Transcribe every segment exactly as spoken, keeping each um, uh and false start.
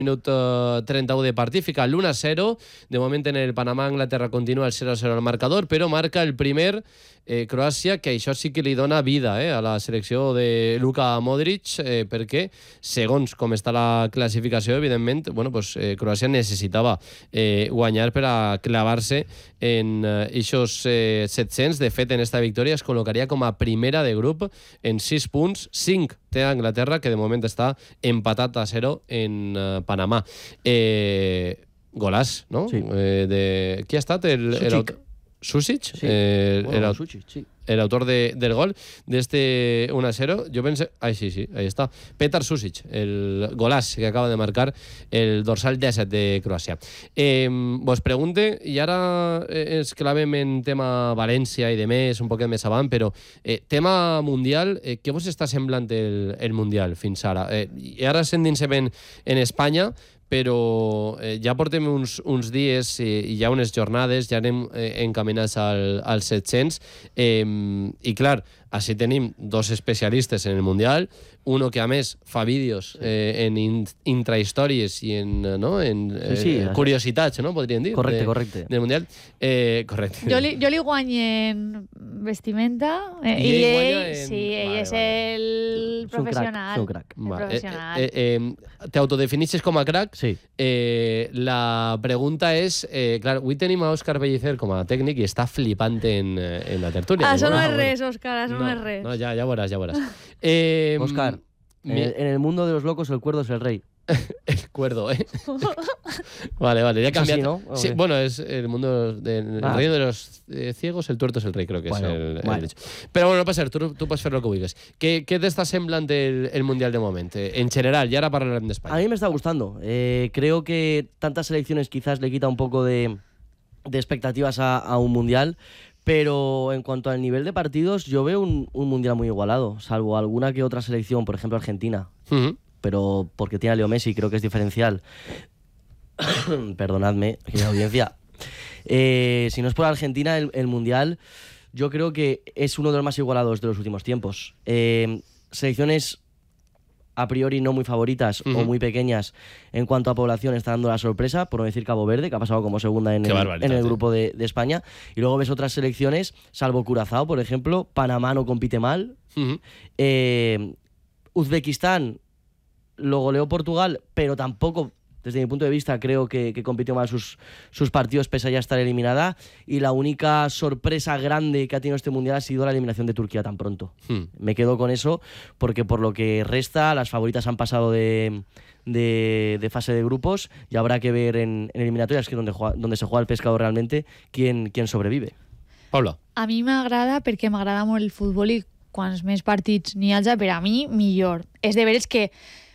Minut uh, trenta-u de partit, fica l'u a zero. De moment en el Panamà-Anglaterra continua el zero a zero al marcador, però marca el primer eh, Croàcia, que això sí que li dona vida eh, a la selecció de Luka Modric, eh, perquè segons com està la classificació, evidentment, bueno, pues, eh, Croàcia necessitava eh, guanyar per a clavar-se en aquests eh, set-cents. De fet, en esta victòria es col·locaria com a primera de grup en sis punts, cinc té Anglaterra, que de moment està empatat a zero en uh, Panamà. Eh, golàs, no? Sí. Eh, de... Qui ha estat? El, el, Sušić, sí. eh, bueno, el, Sušić, sí. el autor de, del gol de este u a zero. Yo pensé, ay sí, sí, ahí está. Petar Sušić, el golàs que acaba de marcar el dorsal disset de Croàcia. Eh, vos pregunte, i ara ens clavem en tema València i de més, un poquet més avant, però eh, tema mundial, eh, què vos està semblant el, el mundial fins ara? Eh, I ara s'endinsem en, en Espanya, però eh, ja portem uns, uns dies i, i ja unes jornades, ja anem eh, encaminats al, als set-cents, eh, i clar, així tenim dos especialistes en el Mundial, uno que a més fa vídeos eh, en in, intrahistòries i en, no? en eh, sí, sí, curiositats, no? Podríem dir. Correcte, de, correcte. Del Mundial. Eh, correcte. Jo li, jo li guanyo en vestimenta eh, I i ell ell, guanya en- sí, ell Vale, és vale. el professional. És un crac, El Va, eh, professional. eh, eh, T'autodefinixes com a crac. Sí. Eh, la pregunta és, eh, clar, avui tenim a Òscar Pellicer com a tècnic i està flipant en, eh, en la tertúlia. Això no Ah, és bueno. res, Òscar, això no, és res. No, ja, ja veuràs, ja veuràs. Eh, Óscar, en mi- el, en el mundo de los locos el cuerdo es el rey. El cuerdo, ¿eh? Vale, vale, ya Es así, cambiado. ¿no? Sí, Ok. bueno, es el mundo del Ah. reino de los eh, ciegos, el tuerto es el rey, creo que Bueno, es el, el vale. dicho. Pero bueno, no pasa, tú, tú puedes hacer lo que vulguis. ¿Qué, qué te está semblando el, el Mundial de momento? En general, ya ahora para hablar de España. A mí me está gustando. Eh, creo que tantas selecciones quizás le quita un poco de, de expectativas a, a un mundial, pero en cuanto al nivel de partidos, yo veo un, un mundial muy igualado, salvo alguna que otra selección, por ejemplo Argentina, Ujú. pero porque tiene a Leo Messi, creo que es diferencial. Perdonadme, querida audiencia. Eh, si no es por Argentina, el, el mundial yo creo que es uno de los más igualados de los últimos tiempos. Eh, selecciones a priori no muy favoritas Ujú. o muy pequeñas en cuanto a población está dando la sorpresa, por no decir Cabo Verde, que ha pasado como segunda en, Qué el, barbaridad, en el tío. grupo de, de España. Y luego ves otras selecciones, salvo Curazao, por ejemplo, Panamá no compite mal, Ujú. eh, Uzbekistán lo goleó Portugal, pero tampoco, desde mi punto de vista, creo que, que compitió mal sus, sus partidos pese a ya estar eliminada. Y la única sorpresa grande que ha tenido este mundial ha sido la eliminación de Turquía tan pronto. Hmm. Me quedo con eso porque por lo que resta, las favoritas han pasado de, de, de fase de grupos y habrá que ver en, en eliminatorias, que es donde, juega- donde se juega el pescado realmente, quién, quién sobrevive. Paula. A mi m'agrada perquè m'agrada molt el futbol i quants més partits n'hi hagi, per a mi, millor. És de veres que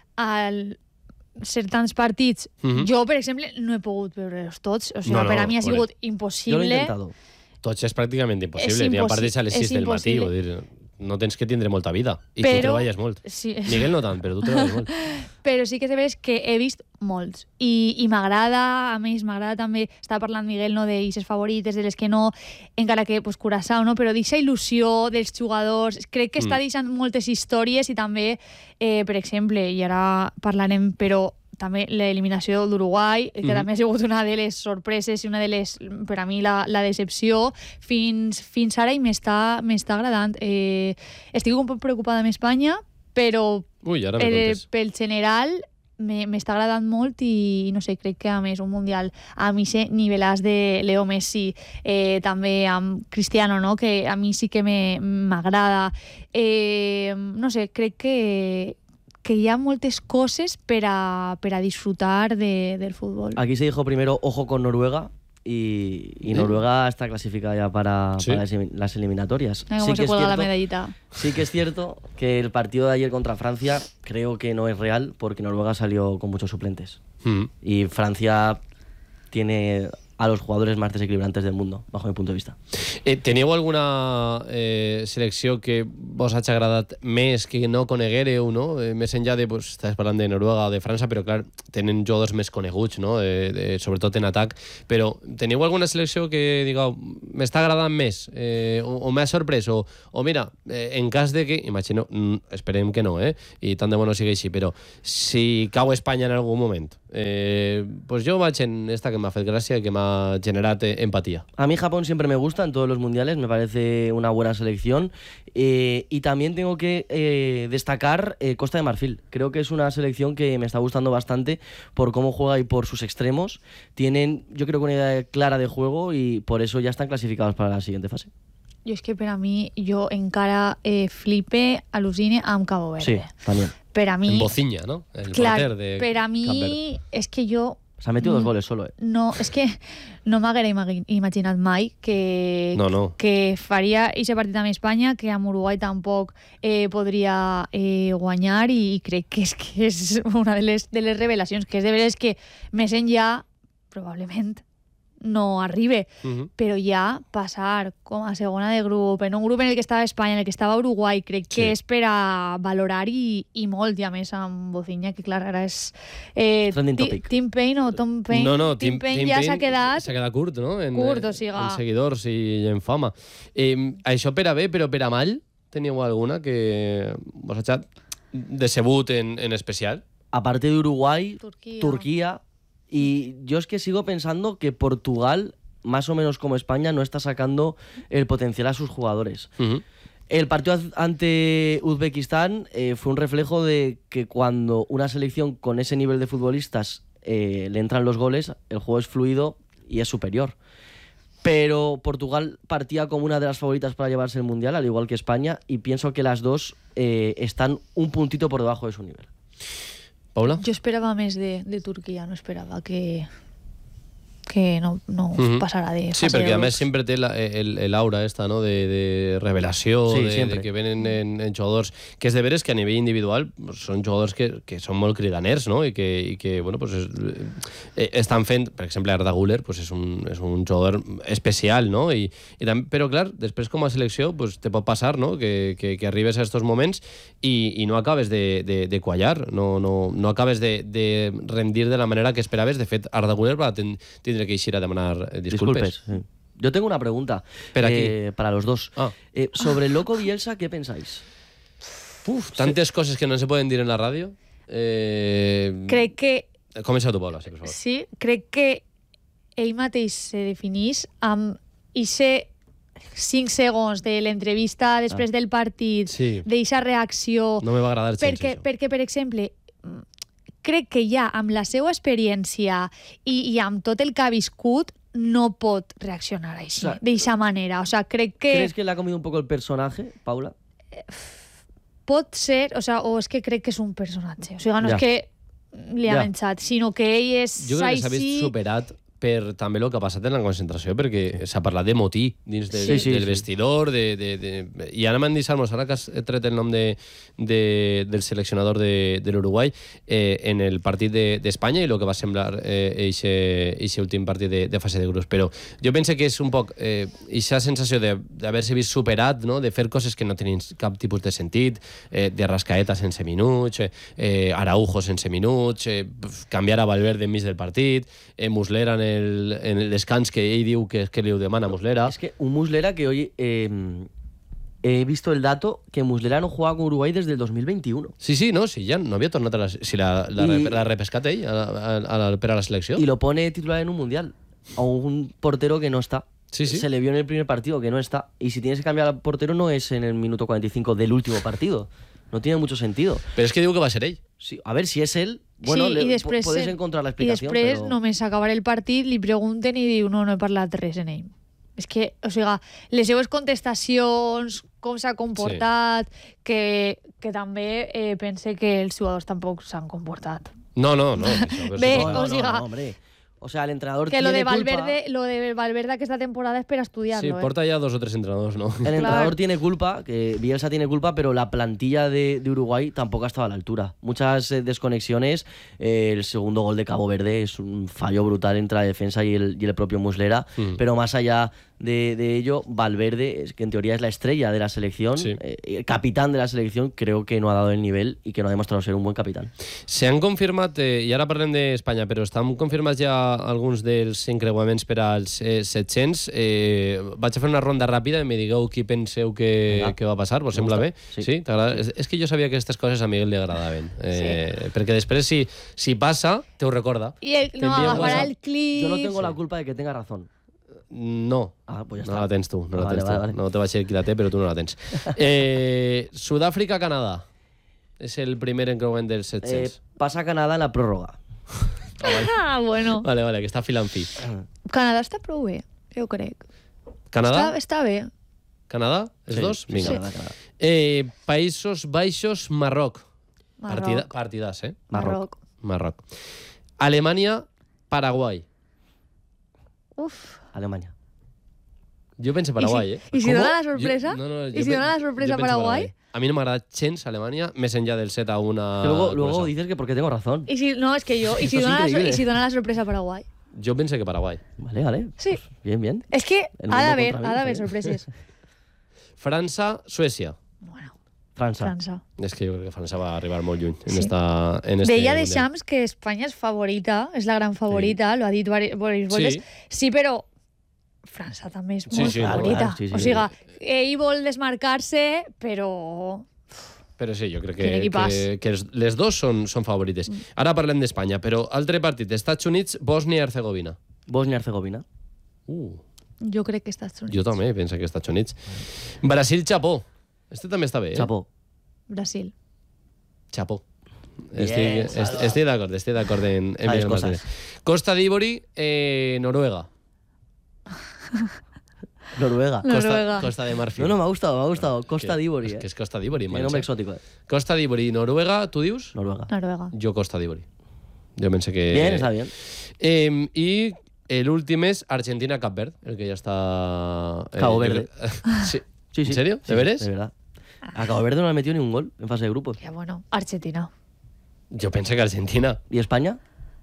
al ser tants partits, Mhm. jo, per exemple, no he pogut veure-los tots. O sigui, No, no, per a mi ha correcte. sigut Yo lo he impossible. intentado. Tots és pràcticament impossible. És N'hi ha impossi- partits a les és sis del matí. impossible. Vull dir, no tens que tindre molta vida. I Però- tu treballes molt. Sí. Miguel no tant, però tu treballes molt. Però sí que és de veres que he vist molts. I, i m'agrada, a més, m'agrada també, estava parlant Miguel, no, d'eixes favorites, de les que no, encara que, pues, Curaçao, no? Però d'aquesta il·lusió dels jugadors, crec que està Mm. deixant moltes històries i també, eh, per exemple, i ara parlarem, però també l'eliminació d'Uruguai, que Mhm. també ha sigut una de les sorpreses i una de les, per a mi, la, la decepció fins, fins ara, i m'està m'està agradant. Eh, estic un poc preocupada amb Espanya, però Ui, ara me eh, contes. pel general me- m'està agradant molt i no sé, crec que a més un mundial amb aquest nivelàs de Leo Messi, eh, també amb Cristiano, no? Que a mi sí que me- m'agrada. Eh, no sé, crec que que hi ha moltes coses per a, per a disfrutar de, del futbol. Aquí se dijo primero ojo con Noruega y, y ¿Sí? Noruega está clasificada ya para, ¿Sí? para las elimi- las eliminatorias. Mira Sí cómo que, se es cuelga la cierto, medallita. sí que es cierto que el partido de ayer contra Francia creo que no es real porque Noruega salió con muchos suplentes. Mm. Y Francia tiene a los jugadores más desequilibrantes del mundo, bajo mi punto de vista. Eh, teníeu alguna eh, selecció que vos hagi agradat més que no coneguéreu, no? Eh, més enllà de, pues, estàs parlant de Noruega o de França, però clar, tenen jugadors més coneguts, no? De, de, sobretot en atac, però teniu alguna selecció que, digueu, m'està agradant més, eh, o, o m'ha sorprès, o, o mira, eh, en cas de que, imagino, mm, esperem que no, eh? I tant de bo no sigui així, però si cau Espanya en algun moment, eh, pues jo vaig en esta que m'ha fet gràcia i que m'ha generat eh, empatía. A mí Japón siempre me gusta en todos los mundiales, me parece una buena selección. Eh, y también tengo que eh, destacar eh, Costa de Marfil. Creo que es una selección que me está gustando bastante por cómo juega y por sus extremos. Tienen, yo creo que una idea clara de juego y por eso ya están clasificados para la siguiente fase. Jo és que per a mi, jo encara eh, flipe, al·lucine amb Cabo Verde. Sí, también. Per a mi... En Bociña, ¿no? El clar, porter de per a mi Canberra. és que jo... Se ha metido dos goles solo, eh. No, és que no m'haguera imagi- imaginat mai que, No, no. que faria aquest partit amb Espanya, que amb Uruguai tampoc eh, podria eh, guanyar, i, i crec que és, que és una de les, de les revelacions, que és de veres que més enllà probablement no arribe, Uh-huh. però ja passar com a segona de grup, en un grup en el que estava Espanya, en el que estava Uruguai, crec que Sí. és per a valorar i, i molt, i a més amb Bociña, que clar, ara és eh, Trending Ti- topic. Tim Payne o Tom Payne. No, no, Tim, Tim, Payne Tim ja Payne s'ha quedat... S'ha quedat curt, no? En, Curt, o eh, siga. en seguidors i en fama. Eh, això per a bé, però per a mal, teníeu alguna que vos ha decebut en, en especial? Aparte de Uruguay, Turquía. Turquía. Y yo es que sigo pensando que Portugal, más o menos como España, no está sacando el potencial a sus jugadores. Uh-huh. El partido ante Uzbekistán eh, fue un reflejo de que cuando una selección con ese nivel de futbolistas eh, le entran los goles, el juego es fluido y es superior. Pero Portugal partía como una de las favoritas para llevarse el Mundial, al igual que España, y pienso que las dos eh, están un puntito por debajo de su nivel. Paula? Jo esperava més de, de Turquia, no esperava que, que no, no Mhm. passarà de Sí, fase perquè de a més grups. sempre té la, el, el aura esta, no? de, de revelació, Sí, de, sempre. de que venen en, en jugadors que és de veres que a nivell individual pues, són jugadors que, que són molt cridaners, no? I que, i que bueno, pues és, eh, estan fent, per exemple, Arda Güler pues és, un, és un jugador especial, no? I, i també, però clar, després com a selecció pues, te pot passar, no? Que, que, que arribes a estos moments i, i no acabes de, de, de quallar, no, no, no acabes de, de rendir de la manera que esperaves. De fet, Arda Güler va ten, tindre que eixir a demanar eh, disculpes. Disculpes. sí. Yo tengo una pregunta Pero aquí. eh, para los dos. Ah. Eh, sobre el loco Bielsa, ¿qué pensáis? Uf, tantes coses que no se poden dir en la ràdio. Eh... Crec que Comença tu, Paula, sí, per favor. sí, crec que ell mateix se definís amb ixe cinc segons de l'entrevista després del partit, Sí. d'eixa reacció, No me va agradar gens, perquè, això. perquè, per exemple, mm, crec que ja amb la seva experiència i, i amb tot el que ha viscut no pot reaccionar així, O sea, d'eixa manera. O sea, crec que ¿Crees que le ha comido un poco el personaje, Paula? pot ser, o sea, o és que crec que és un personatge. O sigui, no Ja. és que li ha Ja. menjat, sinó que ell és Jo crec que s'ha vist així... superat per també el que ha passat en la concentració, perquè s'ha parlat de motí dins de, Sí, sí, del sí. vestidor, de, de, de... i ara m'han dit, Salmos, ara que has tret el nom de, de, del seleccionador de, de l'Uruguai, eh, en el partit d'Espanya de, i el que va semblar eixe eh, últim partit de, de fase de grups. Però jo penso que és un poc eixa eh, sensació d'haver-se vist superat, no? De fer coses que no tenien cap tipus de sentit, eh, de Rascaeta sense minuts, eh, Araujo sense minuts, eh, canviar a Valverde enmig del partit, eh, Muslera en el, en el descans que ell diu que, que li ho demana a Muslera. Es que un Muslera que hoy eh, he visto el dato que Muslera no jugaba con Uruguay desde el dos mil veintiuno. Sí, sí, no, sí, ja no havia tornat a la... Si la, la, I- la repescat ell a, a, a, la- per a la selecció. Y lo pone titular en un mundial. A un portero que no está. Sí, sí. Se le vio en el primer partido que no está. Y si tienes que cambiar al portero no es en el minuto cuarenta y cinco del último partido. No tiene mucho sentido. Però és que diu que va ser ell. Sí, a ver si es él. Bueno, sí, le- i després, po- puedes eh, encontrar la I explicación. després, pero... només acabar el partit, li pregunten i diu, no, no he parlat res en ell. És que, o sigui, les seues contestacions, com s'ha comportat, sí. que, que també eh, pense que els jugadors tampoc s'han comportat. No, no, no. Això, per Bé, supost. No, o no, siga- no, hombre. O sea, el entrenador Que tiene lo de culpa. Valverde, lo de Valverde aquesta temporada es para estudiarlo. Sí, ¿eh? porta ya dos o tres entrenadores, ¿no? El entrenador tiene culpa, que Bielsa tiene culpa, pero la plantilla de, de Uruguay tampoco ha estado a la altura. Muchas eh, desconexiones. Eh, el segundo gol de Cabo Verde es un fallo brutal entre la defensa y el, y el propio Muslera. Mm. Pero más allá de, de ello, Valverde, es que en teoría es la estrella de la selección, Sí. eh, el capitán de la selección, creo que no ha dado el nivel y que no ha demostrado ser un buen capitán. Se han confirmat, eh, i ara parlem d'Espanya, però estan confirmats ja alguns dels encreuaments per als eh, set-cents. Eh, vaig a fer una ronda ràpida i me digueu qui penseu que, Vinga. que va passar. Vos Me sembla gusta. bé? Sí. Sí? T'agrada? És, és que jo sabia que aquestes coses a Miguel li agradaven. Eh, perquè després, si, si passa, te ho recorda. Y el, no, envía agafará WhatsApp. el clip. Yo no tengo la culpa de que tenga razón. No. Ah, pues ya No está. la tens tu, no Ah, la vale, tens tu. vale, vale. No te vaig a dir qui la té, però tu no la tens. Eh, Sud-àfrica-Canadà. És el primer encreuament dels Eh, set-cents. pasa Canadá en la prórroga. Ah, bueno. Vale, vale, que està filant fi. Canadà està prou bé, jo crec. Canadà? Està, està bé. Canadà? Els Sí, dos? sí, Vinga. Canadá, Canadá. Eh, Països Baixos, Marroc. Marroc. Partida, partidàs, eh? Marroc. Marroc. Alemanya, Paraguai. Uf. Alemanya. Jo penso Paraguai, eh? ¿Y si ¿Cómo? dona la sorpresa? Jo- no, no, ¿Y jo si pe- dona la sorpresa jo penso Paraguai? A mi no m'agrada gens Alemanya, més enllà del set a un a Que luego, luego Croàcia. dices que porque tengo razón. Y si, no, es que yo. ¿Y Esto si, es dona la, sor- increíble. ¿Y si dona la sorpresa Paraguay? Jo penso que Paraguai. Vale, vale. Sí. Pues bien, bien. Es que El ha mundo d'haver, contra ha mí, d'haver sí. sorpreses. França, Suècia. Bueno, França. França. És que jo crec que França va arribar molt lluny en, esta, en este Deia de Mundial. Shams que España es favorita, es la gran favorita, lo ha dit vari- varias veces. Sí. Sí, però França també és Sí, molt sí, favorita. clar, sí, sí. O sigui, ell vol desmarcar-se, però... Però sí, jo crec Quin que, equipàs. que, que els- les dos són, són favorites. Ara parlem d'Espanya, però altre partit, Estats Units, Bòsnia i Herzegovina. Bosnia-Herzegovina. Uh, Jo crec que Estats Units. jo també penso que Estats Units. Brasil-Japó. Este també està bé, eh? Chapó. Brasil. Japó. Bien, Estic, est, Salva. estic d'acord, estic d'acord en, en Sabes Miguel cosas. Martínez. Costa d'Ivori, eh, Noruega. Noruega. No. Costa, Noruega. Costa de Marfil. No, no, me ha gustado, me ha gustado. Costa Que- d'Ivori, és eh. que és Costa d'Ivori. Qué nombre manxa. exótico, eh. Costa d'Ivori, Noruega, tu dius? Noruega. Noruega. Jo Costa d'Ivori. Jo penso que... Bien, está bien. Eh, I el últim és Argentina-Cap Verd, el que ja està... eh, Cabo jo Verde. crec- sí. Sí, sí. ¿En serio? Sí, ¿De veres? De verdad. A Cabo Verde no le ha metido ni un gol en fase de grupos. Ja, bueno, Argentina. Jo penso que Argentina. ¿Y España?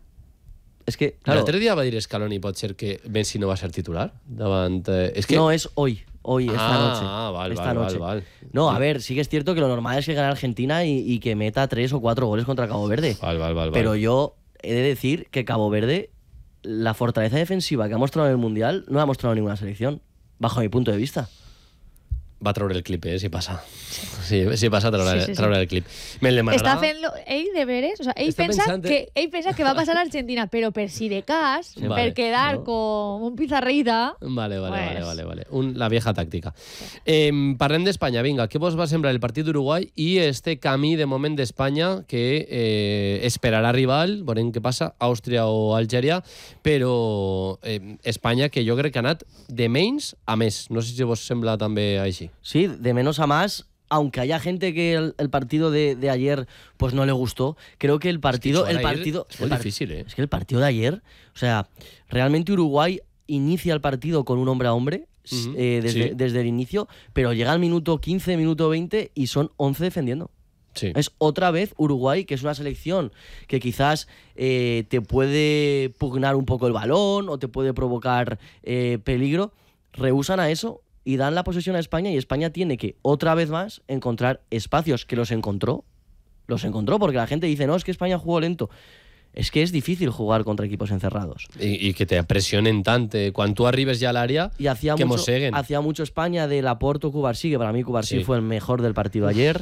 Es que, Claro. claro, L'altre dia va dir Scaloni, pot ser que Messi no va ser titular davant... Eh, és que... no es hoy, hoy, esta Ah, noche. ah, vale, esta vale, noche. vale, vale. No, a ver, sí que es cierto que lo normal es que gane Argentina y, y que meta tres o cuatro goles contra Cabo Verde. Val, val, val, val. Pero yo he de decir que Cabo Verde, la fortaleza defensiva que ha mostrado en el Mundial, no la ha mostrado ninguna selección, bajo mi punto de vista. Va treure el clip, eh, si passa. Sí, si passa, treure, Sí, sí, sí. treure el clip. Me'l demanarà. Està fent-lo ell de veres, o sea, ell Està pensa, pensant, eh? que, ell pensa que va passar a Argentina, però per si de cas, Vale. per quedar No. com un pizarrita... Vale, vale, Pues- vale, vale, vale. Un, la vieja tàctica. Eh, parlem d'Espanya, vinga. Què vos va semblar el partit d'Uruguai i este camí de moment d'Espanya que eh, esperarà rival, veurem què passa, Àustria o Algèria, però eh, Espanya que jo crec que ha anat de menys a més. No sé si vos sembla també així. Sí, de menos a más, aunque haya gente que el, el partido de, de ayer pues no le gustó, creo que el partido... jugar el ayer partido es muy el par- difícil, ¿eh? Es que el partido de ayer, o sea, realmente Uruguay inicia el partido con un hombre a hombre s- Ujú, eh, desde, sí. desde el inicio, pero llega al minuto quince, minuto veinte y son once defendiendo. Sí. Es otra vez Uruguay, que es una selección que quizás eh, te puede pugnar un poco el balón o te puede provocar eh, peligro. Rehusan a eso y dan la posesión a España, y España tiene que, otra vez más, encontrar espacios, que los encontró. Los encontró, porque la gente dice, no, es que España jugó lento. Es que es difícil jugar contra equipos encerrados. I, i que te pressionen tant. Eh, quan tu arribes ja a l'àrea, Y hacía que mucho, mosseguen. hacía mucho España de Laporte o Cubarsí, que para mí Cubarsí Sí. fue el mejor del partido ayer.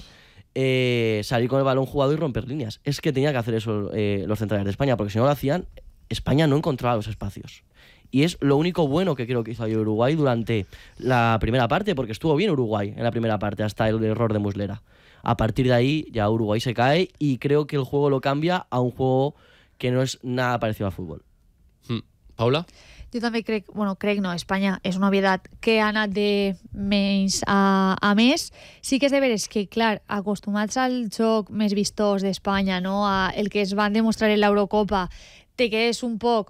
Eh, salir con el balón jugado y romper líneas. Es que tenía que hacer eso eh, los centrales de España, porque si no lo hacían, España no encontraba los espacios. Y es lo único bueno que creo que hizo ayer Uruguay durante la primera parte, porque estuvo bien Uruguay en la primera parte, hasta el error de Muslera. A partir de ahí ya Uruguay se cae y creo que el juego lo cambia a un juego que no es nada parecido al fútbol. Mm. Paula? Jo també crec, bueno, crec no, Espanya és una obvietat que ha anat de menys a, a més. Sí que és de veres que, clar, acostumats al joc més vistós d'Espanya, no? A el que es van demostrar en l'Eurocopa, te quedes un poc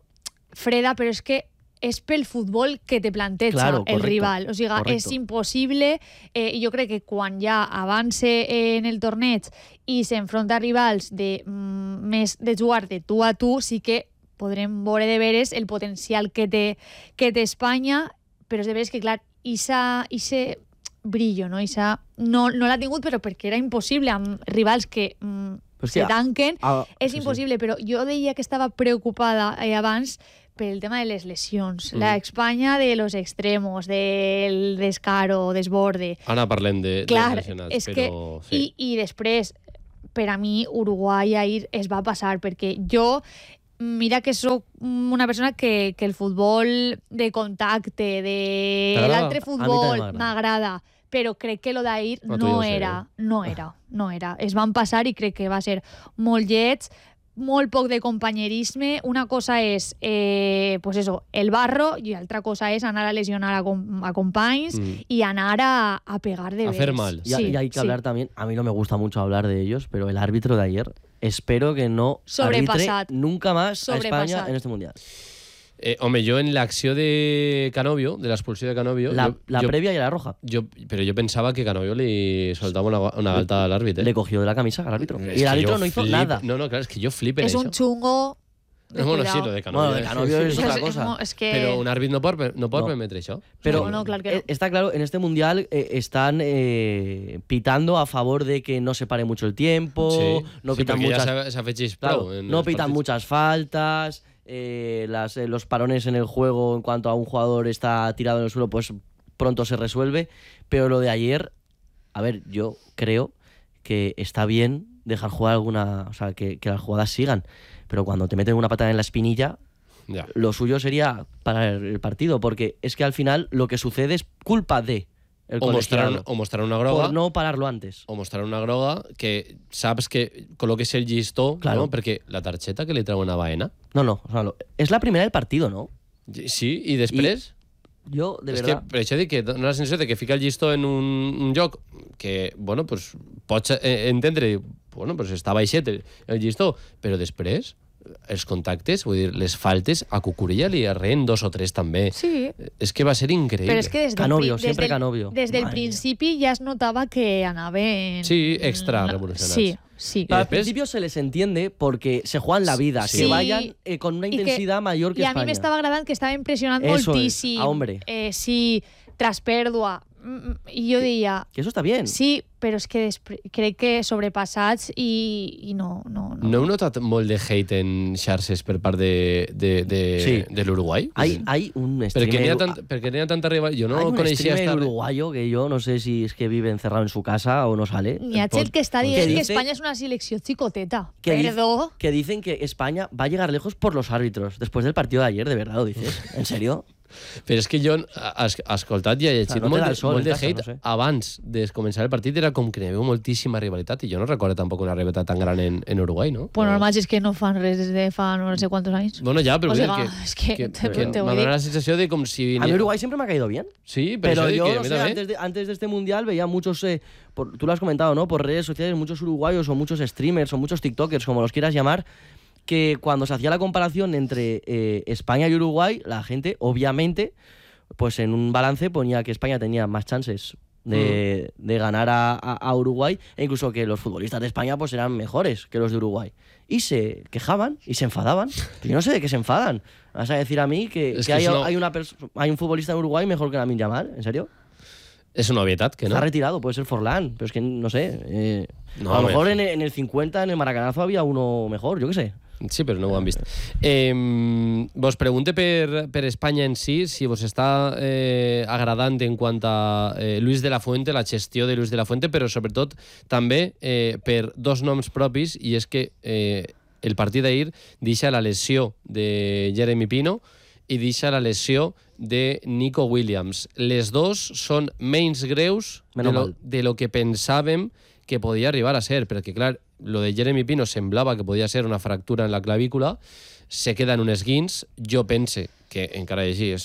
freda, però és que és pel futbol que te planteja claro, el correcto, rival. O sigui, correcto. és impossible. Eh, jo crec que quan ja avance en el torneig i s'enfronta a rivals de, mm, més de jugar de tu a tu, sí que podrem veure de veres el potencial que té, que té Espanya, però és de veres que, clar, Isa, ise brillo, no? Isa no, no l'ha tingut, però perquè era impossible amb rivals que mm, Pues se sí, tanquen. ah, és sí, impossible, sí. Però jo deia que estava preocupada eh, abans per el tema de les lesions. Mm. La Espanya de los extremos, del descaro, desborde. Ara parlem de, Clar, de lesionats, és però... que, sí. i, I després, per a mi, Uruguai ahir es va passar, perquè jo, mira que sóc una persona que, que el futbol de contacte, de l'altre futbol, m'agrada, però crec que lo d'ahir no, no, sé, era, eh? no era, no era. Es van passar i crec que va ser molt lleig, molt poc de companyerisme. Una cosa és eh, pues eso, el barro i altra cosa és anar a lesionar a, com, a companys mm. y anar a, a pegar de a veres. hacer mal. Y, sí, y hay que sí. hablar también, a mí no me gusta mucho hablar de ellos, pero el árbitro de ayer, espero que no arbitre nunca más a España en este Mundial. Eh, home, jo en l'acció de Canovio, de l'expulsió de Canovio... La, jo, la jo, previa y la roja. Jo, però jo pensava que Canovio li soltava una, una galta a l'àrbitre. Le cogió de la camisa al árbitro. Es y el árbitro no flip, hizo nada. No, no, claro, es que yo flipe en es eso. Es un chungo... No, bueno, sí, lo de Canovio. Bueno, lo de Canovio es otra cosa. Es que... Pero un árbitro no pot, no pot no. permetre això. Pero no, no, claro que no. Está claro, en este Mundial eh, están eh, pitando a favor de que no se pare mucho el tiempo, sí, no sí, pitan muchas, muchas... ya se ha fet claro, no pitan partidos. muchas faltas... Eh, las, eh, los parones en el juego en cuanto a un jugador está tirado en el suelo, pues pronto se resuelve. Pero lo de ayer, a ver, yo creo que está bien dejar jugar alguna, o sea, que, que las jugadas sigan, pero cuando te meten una patada en la espinilla, ya. Lo suyo sería parar el partido, porque es que al final lo que sucede es culpa de el o, mostrar, o mostrar una groga por no pararlo antes, o mostrar una groga que saps que col·loques el llistó, claro. ¿no? Perquè la targeta que li treu una baena. No, no, o sea, lo, es la primera del partido, ¿no? Sí, i després... I jo, de és verdad... que, per això dic que dona la sensació de que fica el llistó en un, un lloc que, bueno, pues, pots entendre, bueno, pues està baixet el, el llistó, però després els contactes, vull dir, les faltes a Cucurella li arreen dos o tres també. Sí. És que va ser increïble. Però és que des del, Canovio, des sempre del, Canovio. Des del principi ja es notava que anaven... Sí, extra revolucionats. Sí, sí. Pero al principio se les entiende porque se juegan la vida, sí. que vayan eh, con una intensidad que, mayor que i España. I a mi m'estava agradant que estaven pressionant eso moltíssim. Es, a hombre. Eh, sí, tras pèrdua. I jo deia... Que eso está bien. Sí, però és que crec que sobrepassats i, i no, no, no. No heu notat molt de hate en xarxes per part de, de, de, sí. de l'Uruguai? Hay, hay un streamer... Perquè n'hi ha, tant, perquè n'hi ha tanta rival... Jo no hay un coneixia streamer esta... uruguayo que yo no sé si es que vive encerrado en su casa o no sale. N'hi ha gent que està dient que España es una selecció xicoteta. Que Perdó. Dice, que dicen que España va a llegar lejos por los árbitros. Después del partido de ayer, ¿de verdad lo dices? ¿En serio? Però és que jo he escoltat i he llegit no molt, de, sol, molt de casa, hate. No sé. Abans de començar el partit era com que n'hi havia moltíssima rivalitat i jo no recordo tampoc una rivalitat tan gran en, en Uruguai, no? Pues normal és que no fan res des de fa no sé quantos anys. Bueno, ja, però o sea, que, es que, que, te, que te m'ha donat la sensació de com si... A mí Uruguay siempre me ha caído bien. Sí, pero, pero yo, yo que no sé, antes de, antes de este Mundial veía muchos, eh, por, tú lo has comentado, ¿no? Por redes sociales, muchos uruguayos o muchos streamers o muchos tiktokers, como los quieras llamar, que cuando se hacía la comparación entre eh, España y Uruguay, la gente, obviamente... pues en un balance ponía que España tenía más chances de, mm. de ganar a, a, a Uruguay, e incluso que los futbolistas de España pues eran mejores que los de Uruguay. Y se quejaban y se enfadaban. Yo no sé de qué se enfadan. Vas a decir a mí que, que, que hay, no... hay, una hay un futbolista en Uruguay mejor que Lamine Yamal, ¿en serio? Es una obviedad que no. Está retirado, puede ser Forlán, pero es que no sé. Eh, no, a lo mejor en, en el cincuenta, en el Maracanazo, había uno mejor, yo qué sé. Sí, però no ho han vist. Eh, vos pregunte per, per Espanya en si, si vos està eh, agradant en quant a eh, Luis de la Fuente, la gestió de Luis de la Fuente, però sobretot també eh, per dos noms propis, i és que eh, el partit d'ahir deixa la lesió de Jeremy Pino i deixa la lesió de Nico Williams. Les dos són menys greus de lo, de lo que pensàvem que podia arribar a ser, perquè, clar, lo de Jeremy Pino semblava que podia ser una fractura en la clavícula, se queda en un esguins, jo pense que, encara així, és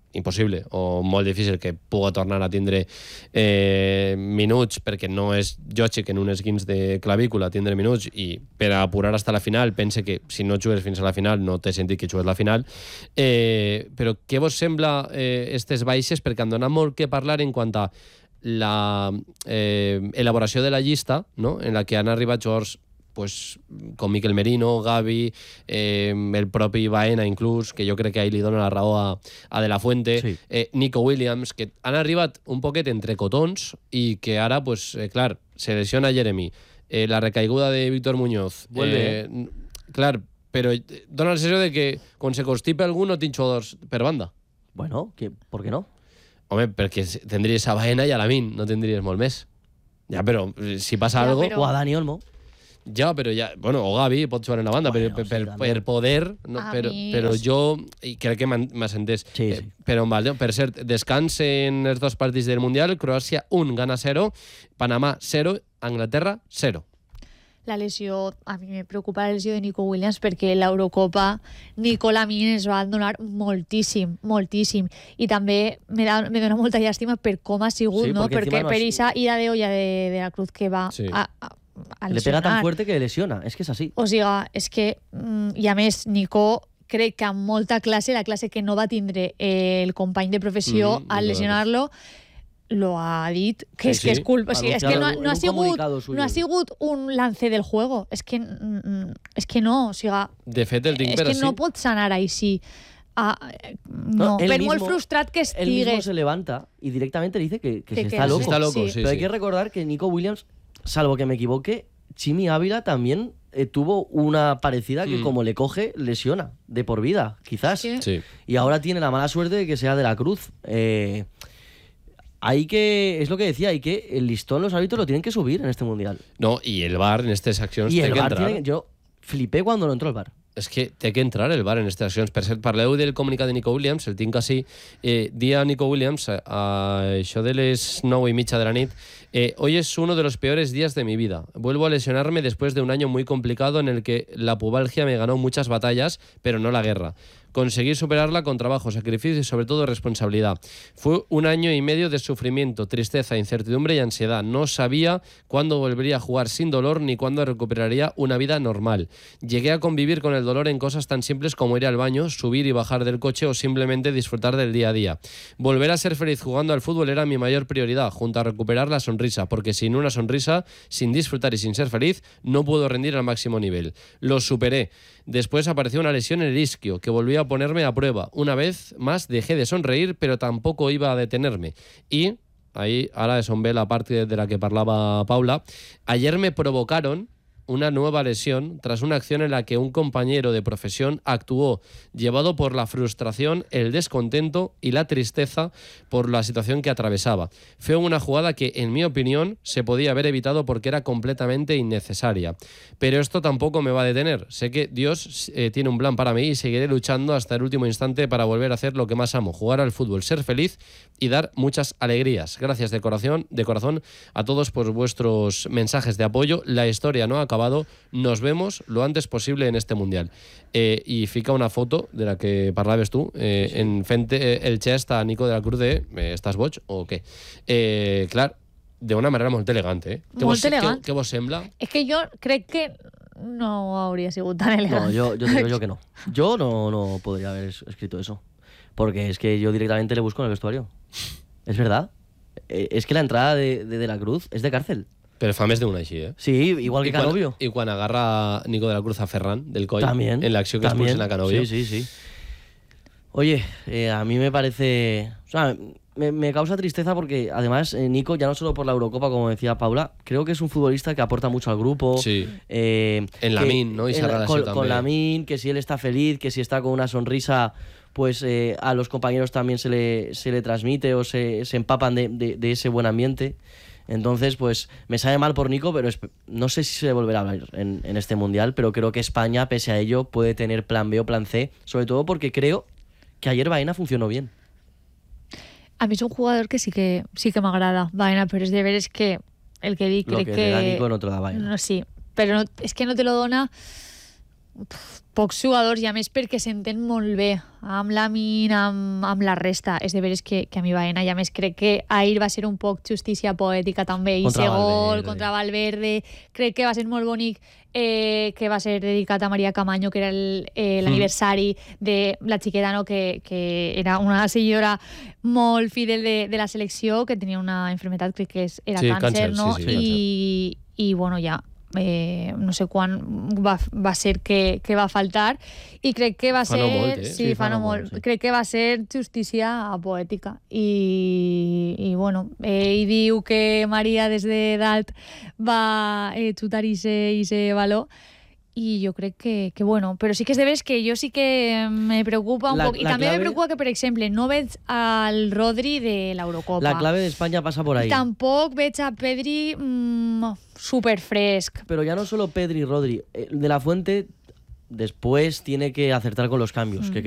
impossible o molt difícil que pugui tornar a tindre eh, minuts, perquè no és lògic en un esguins de clavícula tindre minuts, i per a apurar fins a la final pense que si no jugues fins a la final no té sentit que jugues la final. Eh, però què vos sembla eh, estes baixes? Perquè han donat molt que parlar en quant a la eh, elaboració de la llista, no? En la que han arribat jugadors pues, com Miquel Merino, Gavi, eh, el propi Baena inclús, que jo crec que ahí li dona la raó a, a De La Fuente, sí. eh, Nico Williams, que han arribat un poquet entre cotons i que ara, pues, eh, clar, se lesiona Jeremy, eh, la recaiguda de Víctor Muñoz, Vuelve. eh, clar, però dona la sensació de que quan se constipa algú no tinc jugadors per banda. Bueno, ¿qué, ¿por qué no? Home, perquè tindries a Baena i a Lamin, no tindries molt més. Ja, però si passa Ja, algo... però- O a Dani Olmo. Ja, però ja... Bueno, o Gavi pot jugar en la banda, Bueno, per, sí, per, també. per poder, no? A però, mi però és- jo i crec que m'han- m'has entès. Sí, Eh, sí. però, vale, per cert, descans en els dos partits del Mundial, Croàcia un, gana zero, Panamà zero, Anglaterra zero. La lesió, a mi me preocupa la lesió de Nico Williams perquè l'Eurocopa Nico Lamin es va donar moltíssim, moltíssim. I també me, da, me dona molta llàstima per com ha sigut, Sí, no? perquè Perquè encima no per has- esa ida de olla de, de la Cruz que va Sí. a, a, a Le pega tan lesionar. fuerte que lesiona. Es que es así. O sigui, és que, mm, i a més, Nico crec que amb molta classe, la classe que no va tindre eh, el company de professió Mhm, al lesionar-lo, lo ha dit, que Sí, és que és sí. culpa. O sigui, és que no, ha- En no, ha un sigut, comunicado suyo. no ha sigut un lance del juego. És que, mm, és que no, o sigui, De fet, el tinc és per que així. no pots anar així. Ah, eh, No, no, él per mismo- molt frustrat que Él mismo estigues. se levanta y directamente dice que, que Que- se que está sí. loco. Está loco, Sí. sí, Pero hay sí. que recordar que Nico Williams, salvo que me equivoque, Chimi Ávila también eh, tuvo una parecida que Mm. como le coge, lesiona de por vida, quizás. Sí. Sí. Y ahora tiene la mala suerte de que sea de la Cruz. Eh, hay que, es lo que decía, hay que el listón los árbitros lo tienen que subir en este mundial. No, i el VAR en aquestes accions Y té el que VAR entrar. tiene, yo flipé cuando no entró el VAR. És que té que entrar el VAR en aquestes accions. Per cert, parleu del comunicat de Nico Williams, el tinc així. Eh, dia Nico Williams, a, a això de les nou i mitja de la nit, eh, hoy es uno de los peores días de mi vida. Vuelvo a lesionarme después de un año muy complicado en el que la pubalgia me ganó muchas batallas, pero no la guerra. Conseguí superarla con trabajo, sacrificio y sobre todo responsabilidad. Fue un año y medio de sufrimiento, tristeza, incertidumbre y ansiedad. No sabía cuándo volvería a jugar sin dolor ni cuándo recuperaría una vida normal. Llegué a convivir con el dolor en cosas tan simples como ir al baño, subir y bajar del coche o simplemente disfrutar del día a día. Volver a ser feliz jugando al fútbol era mi mayor prioridad, junto a recuperar la sonrisa, porque sin una sonrisa, sin disfrutar y sin ser feliz, no puedo rendir al máximo nivel. Lo superé. Después apareció una lesión en el isquio, que volvió a ponerme a prueba. Una vez más dejé de sonreír, pero tampoco iba a detenerme. Y, ahí, ahora es on ve la parte de la que parlava Paula, ayer me provocaron una nueva lesión tras una acción en la que un compañero de profesión actuó llevado por la frustración, el descontento y la tristeza por la situación que atravesaba. Fue una jugada que, en mi opinión, se podía haber evitado porque era completamente innecesaria. Pero esto tampoco me va a detener. Sé que Dios eh, tiene un plan para mí y seguiré luchando hasta el último instante para volver a hacer lo que más amo, jugar al fútbol, ser feliz y dar muchas alegrías. Gracias de corazón, de corazón a todos por vuestros mensajes de apoyo. La historia no ha acabado. Nos vemos lo antes posible en este Mundial. Eh, I fica una foto de la que parlaves tu, eh, sí, sí. en fent eh, el gest a Nico de la Cruz de eh, ¿estàs boig o què? Eh, clar, d'una manera molt elegant, eh? Què Molt vos, elegant. Què, què vos sembla? És que jo crec que no hauria sigut tan elegant. No, yo, yo te digo yo que no. Yo no, no podría haber es- escrito eso. Porque es que yo directamente le busco en el vestuario. Es verdad. Eh, Es que la entrada de, de, de la Cruz es de cárcel. Però fa més d'una així, eh? Sí, igual que I quan, Canovio. I quan agarra Nico de la Cruz a Ferran del coll, También. en l'acció que también. expulsen a Canovio. Sí, sí, sí. Oye, eh, a mí me parece... O sea, me, me causa tristeza porque además eh, Nico, ya no solo por la Eurocopa, como decía Paula, creo que es un futbolista que aporta mucho al grupo. Sí. Eh, En que- Lamine, ¿no? Y en esa la- relación con, también. con Lamine, que si él está feliz, que si está con una sonrisa, pues eh, a los compañeros también se le, se le transmite o se, se empapan de, de- de ese buen ambiente. Entonces, pues me sabe mal por Nico, pero esp- no sé si se volverá a hablar en, en este Mundial, pero creo que España, pese a ello, puede tener plan B o plan C, sobre todo porque creo que ayer Baena funcionó bien. A mi és un jugador que sí que sí que m'agrada, Baena, però és de veres que el que dic, Lo crec que que... le da Nico no te lo da Baena. No, sí, però no, és que no te lo dona pf, pocs jugadors, i a més perquè s'entén molt bé amb la Min, amb, amb la resta. És de veres que, que a mi Baena, i a més crec que ahir va ser un poc justícia poètica també, i Contra ese gol Valverde. contra Valverde, crec que va ser molt bonic, eh, que va ser dedicat a Maria Camaño, que era el, eh, l'aniversari de la xiqueta, no? que, que era una senyora molt fidel de, de la selecció, que tenia una enfermedad, crec que és, era Sí, càncer, càncer, no? sí, sí, I, i bueno, ja eh, no sé quan va, va ser que, que va faltar, i crec que va Fa ser no molt, eh? sí, Sí, fa fa no no molt. molt, sí. Crec que va ser justícia poètica, i, i bueno, ell diu que Maria des de dalt va eh, xutar i se valor, i jo crec que, que bueno, però sí que és de veres que jo sí que me preocupa un La- poc, i la també clave- me preocupa que, per exemple, no veig al Rodri de l'Eurocopa. La clave de España pasa por ahí. I tampoc veig a Pedri mmm, superfresc. Pero ya no solo Pedri y Rodri. eh, De la Fuente después tiene que acertar con los cambios. Mm. Que